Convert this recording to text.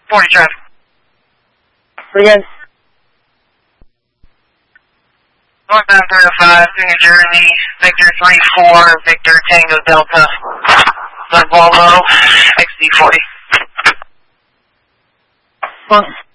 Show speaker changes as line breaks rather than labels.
40 traffic.
Again.
Northbound 305, New Jersey, Victor 34, Victor Tango Delta, Volvo XC40.
Well,